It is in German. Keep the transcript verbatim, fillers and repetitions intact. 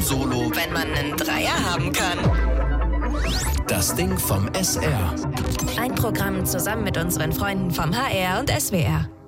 Solo, wenn man einen Dreier haben kann. Das Ding vom S R. Ein Programm zusammen mit unseren Freunden vom H R und S W R.